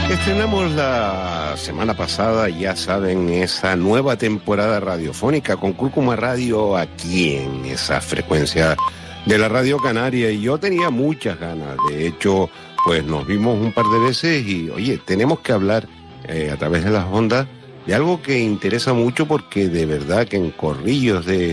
Estrenamos la semana pasada, ya saben, esa nueva temporada radiofónica con Cúrcuma Radio aquí en esa frecuencia de la Radio Canaria, y yo tenía muchas ganas. De hecho, pues nos vimos un par de veces y, oye, tenemos que hablar a través de las ondas de algo que interesa mucho, porque de verdad que en corrillos de